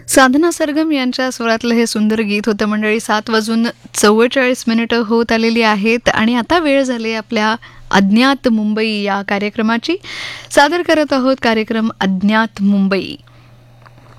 साधना सरगम यांच्या स्वरातलं हे सुंदर गीत होतं मंडळी. 7:44 होत आलेली आहेत आणि आता वेळ झाली आपल्या अज्ञात मुंबई या कार्यक्रमाची. सादर करत आहोत कार्यक्रम अज्ञात मुंबई.